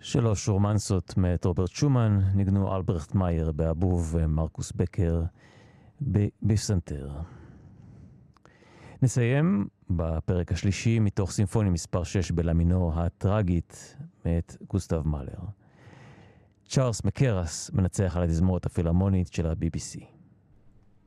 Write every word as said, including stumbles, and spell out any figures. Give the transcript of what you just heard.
שלוש רומנסות מאת רוברט שומן, ניגנו אלברכט מאייר באבוב ומרקוס בקר בפסנתר. נסיים בפרק השלישי מתוך סימפוניה מספר שש בלמינור הטרגית מאת גוסטב מאלר. צ'ארלס מקרס מנצח על התזמורת הפילהרמונית של ה-בי בי סי.